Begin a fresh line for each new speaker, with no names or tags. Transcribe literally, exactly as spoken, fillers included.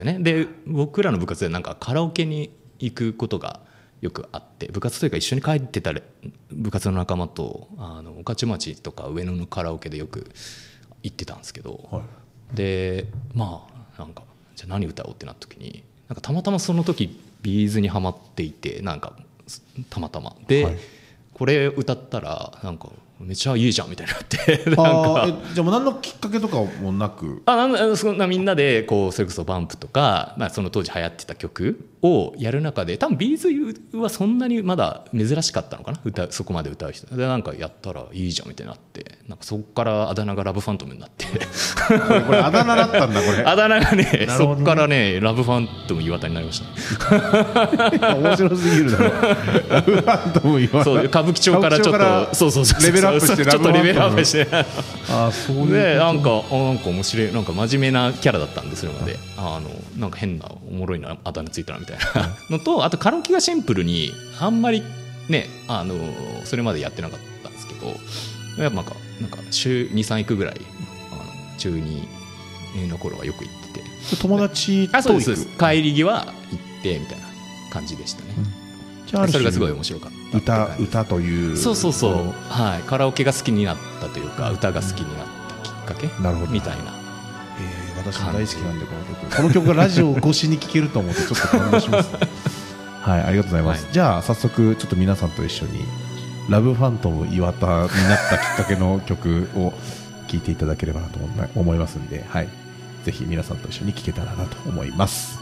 ね。で僕らの部活でなんかカラオケに行くことがよくあって、部活というか一緒に帰ってた部活の仲間とあの御徒町とか上野のカラオケでよく行ってたんですけど、はい、でまあなんかじゃあ何歌おうってなった時になんかたまたまその時ビーズにハマっていて、なんかたまたまで、はい、これ歌ったらなんかめっちゃいいじゃんみたいになってなんか
えじゃあもう何のきっかけとかもなく、
あなんそんなみんなでこうそれこそバンプとか、まあ、その当時流行ってた曲をやる中で多分ビーズはそんなにまだ珍しかったのかな、歌そこまで歌う人で、なんかやったらいいじゃんみたいになって、なんかそこからあだ名がラブファントムになって
これこれあだ名だったんだこれ
あだ名がね、ねそこからねラブファントム岩田になりましたね
面白すぎるだろラブファントム岩田、そう
歌舞伎町からちょっとそうそうそう
レベルアップして
ちょっとレベルアップして
あそういう
でなんかなんか面白い、なんか真面目なキャラだったんで、それまであのなんか変なおもろいなあだ名ついたなみたいなのと、あとカラオケがシンプルにあんまりねあのそれまでやってなかったんですけど、やっぱなんかなんか週に、さん行くぐらいあの中にの頃はよく行ってて、
友達と行く、
あそうですそうです、帰り際行ってみたいな感じでしたね、うん、
じゃあ
それがすごい面白かった
歌歌という、
そうそうそう、はい、カラオケが好きになったというか、うん、歌が好きになったきっかけ、うん、なるほどみたいな。
えー、私も大好きなんでこの曲この曲がラジオ越しに聴けると思ってちょっと感動します、ね、はい、ありがとうございます、はい、じゃあ早速ちょっと皆さんと一緒にラブファントム岩田になったきっかけの曲を聴いていただければなと思いますんで、はい、ぜひ皆さんと一緒に聴けたらなと思います。